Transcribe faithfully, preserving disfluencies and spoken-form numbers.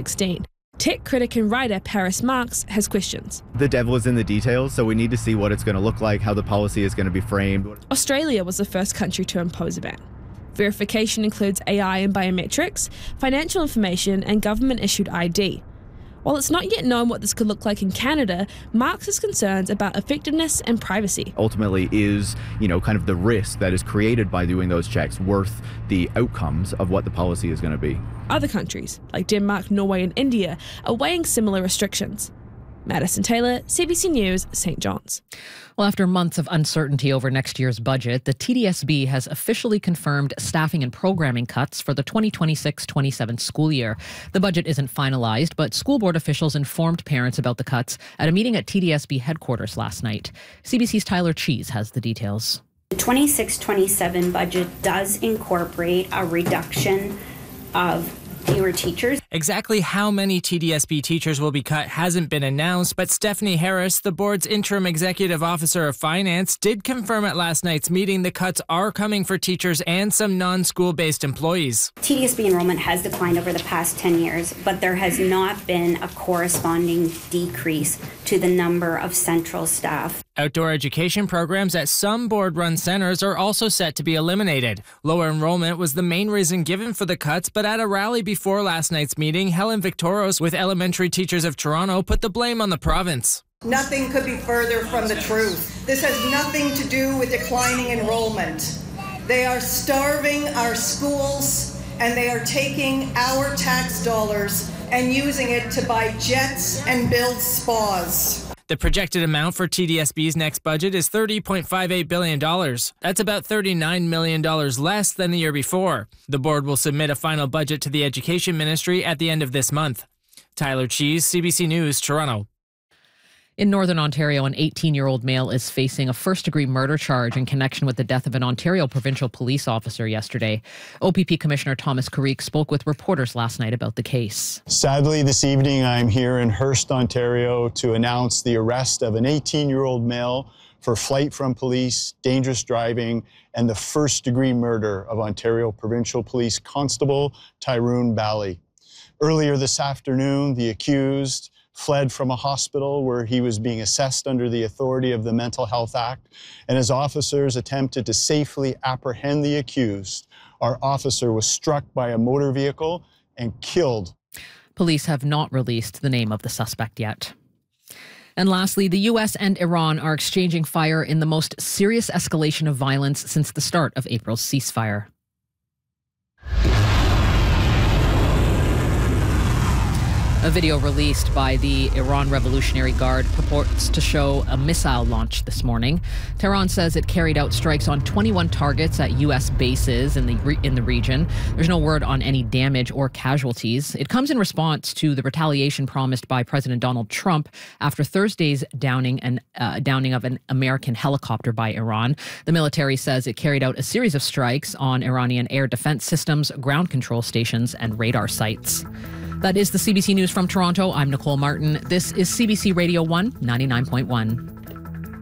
sixteen. Tech critic and writer Paris Marx has questions. The devil is in the details, so we need to see what it's going to look like, how the policy is going to be framed. Australia was the first country to impose a ban. Verification includes A I and biometrics, financial information, and government-issued I D. While it's not yet known what this could look like in Canada, Marx has concerns about effectiveness and privacy. Ultimately, is, you know, kind of the risk that is created by doing those checks worth the outcomes of what the policy is going to be? Other countries, like Denmark, Norway, and India, are weighing similar restrictions. Madison Taylor, C B C News, Saint John's. Well, after months of uncertainty over next year's budget, the T D S B has officially confirmed staffing and programming cuts for the twenty twenty-six twenty-seven school year. The budget isn't finalized, but school board officials informed parents about the cuts at a meeting at T D S B headquarters last night. C B C's Tyler Cheese has the details. The twenty-six twenty-seven budget does incorporate a reduction of fewer teachers. Exactly how many T D S B teachers will be cut hasn't been announced, but Stephanie Harris, the board's interim executive officer of finance, did confirm at last night's meeting the cuts are coming for teachers and some non-school-based employees. T D S B enrollment has declined over the past ten years, but there has not been a corresponding decrease to the number of central staff. Outdoor education programs at some board-run centres are also set to be eliminated. Lower enrollment was the main reason given for the cuts, but at a rally before last night's meeting, Helen Victoros with Elementary Teachers of Toronto put the blame on the province. Nothing could be further from the truth. This has nothing to do with declining enrollment. They are starving our schools, and they are taking our tax dollars and using it to buy jets and build spas. The projected amount for T D S B's next budget is thirty point five eight billion dollars. That's about thirty-nine million dollars less than the year before. The board will submit a final budget to the Education Ministry at the end of this month. Tyler Cheese, C B C News, Toronto. In Northern Ontario, an eighteen-year-old male is facing a first-degree murder charge in connection with the death of an Ontario provincial police officer yesterday. O P P Commissioner Thomas Carrique spoke with reporters last night about the case. Sadly, this evening I'm here in Hearst, Ontario to announce the arrest of an eighteen-year-old male for flight from police, dangerous driving, and the first-degree murder of Ontario Provincial Police Constable Tyrone Bally. Earlier this afternoon, the accused fled from a hospital where he was being assessed under the authority of the Mental Health Act, and as officers attempted to safely apprehend the accused, our officer was struck by a motor vehicle and killed. Police have not released the name of the suspect yet. And lastly, the U S and Iran are exchanging fire in the most serious escalation of violence since the start of April's ceasefire. A video released by the Iran Revolutionary Guard purports to show a missile launch this morning. Tehran says it carried out strikes on twenty-one targets at U S bases in the re- in the region. There's no word on any damage or casualties. It comes in response to the retaliation promised by President Donald Trump after Thursday's downing and uh, downing of an American helicopter by Iran. The military says it carried out a series of strikes on Iranian air defense systems, ground control stations, and radar sites. That is the C B C News from Toronto. I'm Nicole Martin. This is C B C Radio one ninety-nine point one.